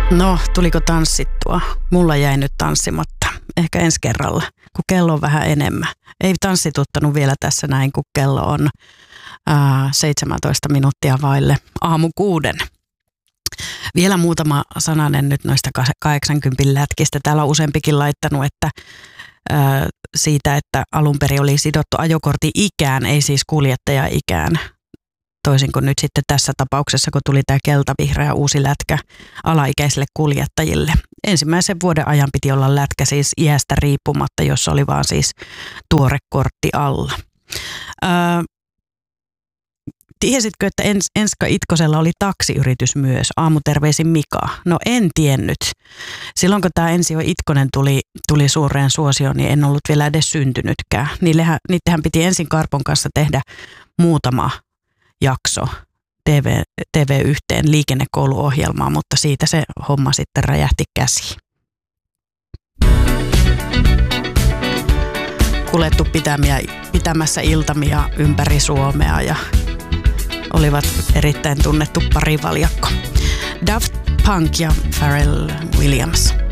No, tuliko tanssittua? Mulla jäi nyt tanssimatta. Ehkä ensi kerralla, kun kello on vähän enemmän. Ei tanssituttanut vielä tässä näin, kun kello on 17 minuuttia vaille aamu 6. Vielä muutama sananen nyt noista 80 lätkistä. Täällä on useampikin laittanut, että siitä, että alun perin oli sidottu ajokortin ikään, ei siis kuljettaja-ikään. Toisin kuin nyt sitten tässä tapauksessa, kun tuli tämä keltavihreä uusi lätkä alaikäisille kuljettajille. Ensimmäisen vuoden ajan piti olla lätkä siis iästä riippumatta, jos oli vaan siis tuore kortti alla. Tiesitkö, että Enska Itkosella oli taksiyritys myös? Aamuterveisin Mika. No en tiennyt. Silloin kun tämä Ensio Itkonen tuli suureen suosioon, niin en ollut vielä edes syntynytkään. Niitähän piti ensin Karpon kanssa tehdä muutama jakso TV1 liikennekouluohjelmaa, mutta siitä se homma sitten räjähti käsiin. Kuljettu pitämässä iltamia ympäri Suomea ja olivat erittäin tunnettu parivaljakko. Daft Punk ja Pharrell Williams.